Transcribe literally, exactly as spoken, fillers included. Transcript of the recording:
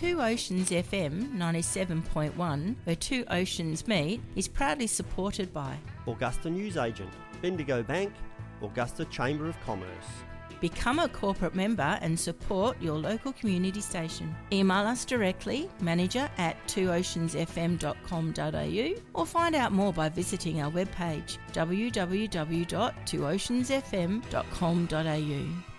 Two Oceans F M ninety-seven point one, where two oceans meet, is proudly supported by Augusta Newsagent, Bendigo Bank, Augusta Chamber of Commerce. Become a corporate member and support your local community station. Email us directly, manager at two oceans f m dot com dot a u, or find out more by visiting our webpage w w w dot two oceans f m dot com dot a u.